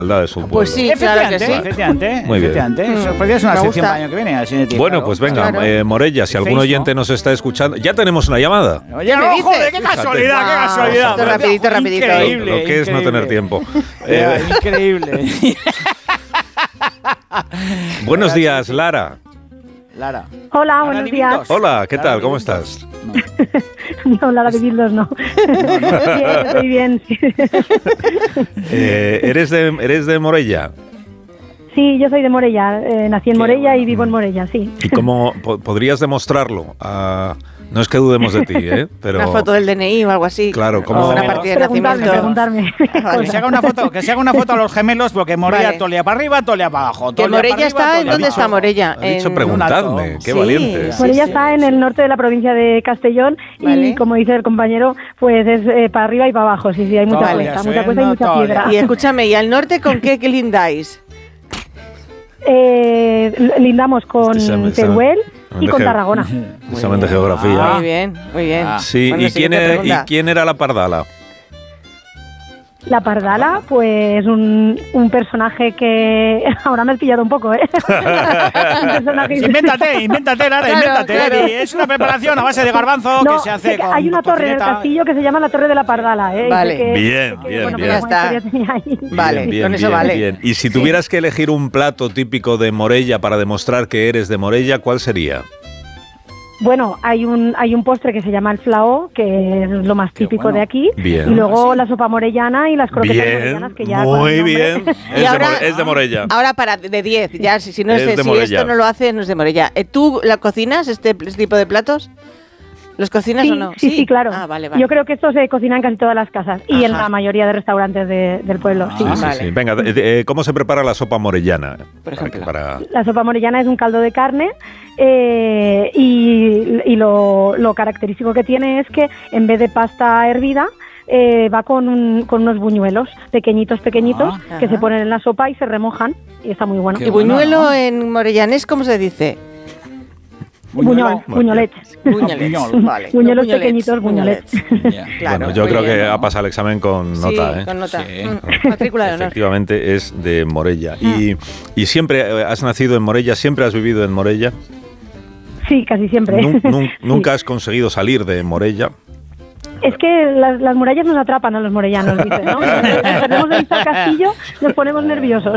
de su pueblo. Pues sí, claro que sí. Efectivamente. Muy bien. Eso podría ser una sección para el año que viene. Así Bueno, claro. pues venga, Claro. Morella, si algún oyente nos está escuchando... Ya tenemos una llamada. Oye, me no, dices? joder, qué casualidad, qué Ah, casualidad. esto rapidito. Increíble. Lo que es no tener tiempo. Increíble. Buenos días, Lara. Lara. Hola, buenos días. Hola, ¿qué Lara tal? ¿Cómo Divindos. estás? No, la de Vivildos no. Bien, estoy bien. ¿Eres de Morella? Sí, yo soy de Morella. Nací en Morella y vivo en Morella, sí. ¿Y cómo podrías demostrarlo? No es que dudemos de ti, pero... Una foto del DNI o algo así. Claro, ¿cómo? O una partida de nacimiento. Preguntarme. Vale. Que se haga una foto a los gemelos, porque Morella Vale. tolea para arriba, tolea para abajo. Que tolea Morella para arriba, está... ¿En tolea dónde para está abajo. Morella? Ha dicho En- preguntadme, alto. qué Sí. valiente. Sí, Morella está en el norte de la provincia de Castellón Vale. y, como dice el compañero, pues es para arriba y para abajo. Sí, hay mucha Vale, cuesta, suena, y mucha tolea. piedra. Y escúchame, ¿y al norte con qué lindáis? Lindamos con Este Teruel y con de Tarragona. Examen de geografía. Muy bien, muy bien. Sí, Bueno, ¿y quién era la pardala? La pardala, pues un personaje que... Ahora me has pillado un poco, ¿eh? Un personaje... Invéntate, Lara, Claro, invéntate. claro. Y es una preparación a base de garbanzo No, que se hace con hay una torre en el tocineta. castillo que se llama la Torre de la Pardala, ¿eh? Vale. Bien, bueno, bien. Ya pues está. alguna historia tenía ahí. Vale, Bien, con eso bien, vale. bien. Y si tuvieras que elegir un plato típico de Morella para demostrar que eres de Morella, ¿cuál sería? Bueno, hay un postre que se llama el flaó, que es lo más Qué típico bueno. de aquí. Bien. Y luego la sopa morellana y las croquetas morellanas, que ya... con el muy nombre- bien. Y ahora- Es de Morella. Ahora para de 10, ya si no Es de si Morella. esto no lo haces, no es de Morella. ¿Tú la cocinas, este tipo de platos? ¿Los cocinas Sí, o no? sí, claro. Ah, vale, vale. Yo creo que esto se cocina en casi todas las casas y en Ajá. la mayoría de restaurantes del pueblo. Sí. Sí, vale. sí. Venga, ¿cómo se prepara la sopa morellana? Por ejemplo. La sopa morellana es un caldo de carne y lo característico que tiene es que en vez de pasta hervida va con unos buñuelos pequeñitos Ajá. que se ponen en la sopa y se remojan y está muy bueno. Qué ¿Y buñuelo bueno, ¿no? en morellanés cómo se dice? Buñuel, buñolets. Buñolets. Vale. Buñuelos Buñolets, pequeñitos, buñolets. Ya. Claro, Bueno, yo muy creo bien. que ha pasado el examen con nota, Sí, con nota. Sí. Matrícula de honor. Efectivamente es de Morella. Y siempre has nacido en Morella, siempre has vivido en Morella. Sí, casi siempre. Nunca has conseguido salir de Morella. Es que las murallas nos atrapan a los morellanos, dices, ¿no? Tenemos de vista al castillo, nos ponemos nerviosos.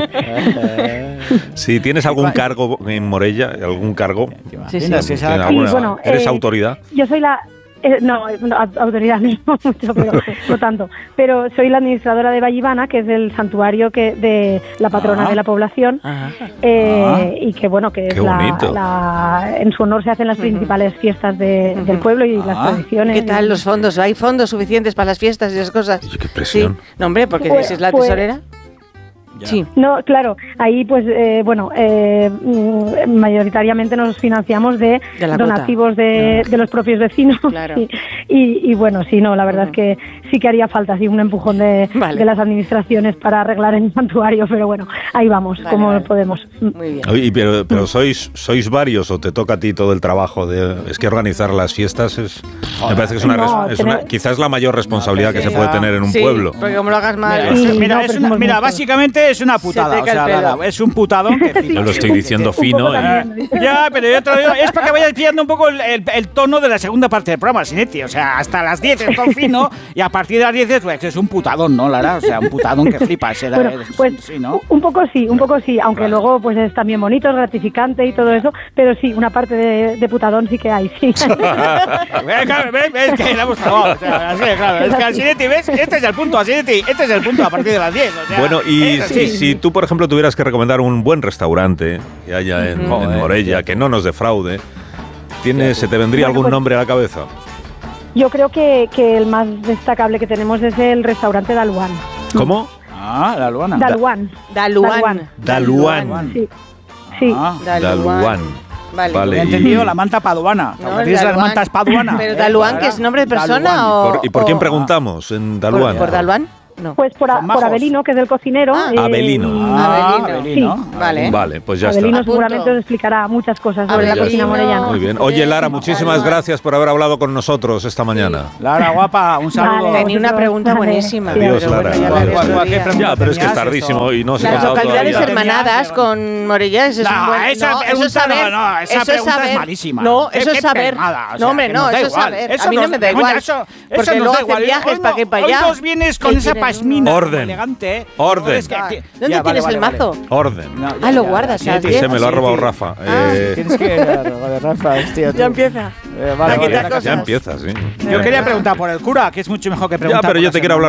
Si tienes algún cargo en Morella, algún cargo, Sí, sí. Mira, si esa- ¿tienes alguna- Sí, bueno, ¿eres autoridad? Yo soy la... no, autoridad no mucho, pero no tanto. Pero soy la administradora de Vallivana, que es el santuario de la patrona de la población, Ajá. y que bueno, que Qué es bonito. en su honor se hacen las principales fiestas del pueblo y las tradiciones. ¿Qué tal los fondos? ¿Hay fondos suficientes para las fiestas y esas cosas? Qué presión. Sí. No, hombre, porque Pues- si es la pues- tesorera. Ya. Sí. No, claro, ahí pues mayoritariamente nos financiamos de De la donativos de los propios vecinos. Claro. Y bueno, sí, no, la verdad es que sí que haría falta así un empujón de las administraciones para arreglar el santuario, pero bueno, ahí vamos, Vale, como vale. podemos. Muy bien. Oye, pero sois varios o te toca a ti todo el trabajo es que organizar las fiestas me parece que es No, quizás la mayor responsabilidad que Sí, se puede tener en un Sí, pueblo. porque como lo hagas mal... Mira, Sí, mira, no, es pero una- somos mira, muchos. básicamente es una putada. Se te O cae sea, el pelo. Lara, es un putadón que flipas. Yo lo estoy diciendo Un poco fino. también. Ya, pero yo te lo digo, es para que vayas pillando un poco el tono de la segunda parte del programa, Sinetti. O sea, hasta las 10 es todo fino y a partir de las 10 pues, es un putadón, ¿no, Lara? O sea, un putadón que flipas. Bueno, pues sí, ¿no? un poco sí, aunque luego pues es también bonito, es gratificante y todo eso, pero sí, una parte de putadón sí que hay, sí. Claro, ves que la hemos clavado. O sea, así de claro. Es que al Sinetti, ¿ves? Este es el punto, Sinetti. Este es el punto a partir de las 10. O sea, Bueno, y es así. si tú, por ejemplo, tuvieras que recomendar un buen restaurante que haya en Morella, que no nos defraude, ¿se te vendría Bueno, algún pues- nombre a la cabeza? Yo creo que el más destacable que tenemos es el restaurante Daluán. ¿Cómo? Ah, la Luana. Daluán. Daluán. Daluán. Sí. Sí. Ah, Daluán. Vale. Vale. he entendido la manta paduana. No, Porque tienes las Daluán. mantas paduana. Pero Daluán, ¿que es nombre de persona Daluán. o...? ¿Y por quién preguntamos en Daluán? ¿Por Daluán? No. Pues por Abelino, que es el cocinero. Abelino. Abelino. Sí. Vale. Pues ya Abelino está. seguramente os explicará muchas cosas sobre la cocina morellana. Muy bien. Oye, Lara, muchísimas gracias por haber hablado con nosotros esta mañana. Lara, guapa, un saludo. Tenía una pregunta buenísima. Adiós, pero Lara. bueno, ya la haré otro día. Ya, pero es que es tardísimo y no se ha Las contado localidades todavía. hermanadas con Morella, eso es un buen... esa eso es saber. esa Eso es pregunta saber. es malísima. No, Qué- eso es qué saber. permada, o sea, No, hombre, que no, nos da eso es igual. saber. Eso A mí no me da igual. Eso Porque nos luego da hacen igual. viajes para aquí y para Hoy allá. nos vienes con esa pasmina Orden. elegante. Orden. Es que- ¿Dónde Ya, tienes vale, el vale, mazo? Orden. No, ya, Lo ya, guardas, ya, ¿sabes? Se me lo ha robado sí, Rafa. Tienes que Rafa, hostia, tú. Ya empieza. Vale, A quitar vale, cosas. Ya empieza, sí. Yo quería preguntar por el cura, que es mucho mejor que Ya, preguntar pero por yo las te quiero hablar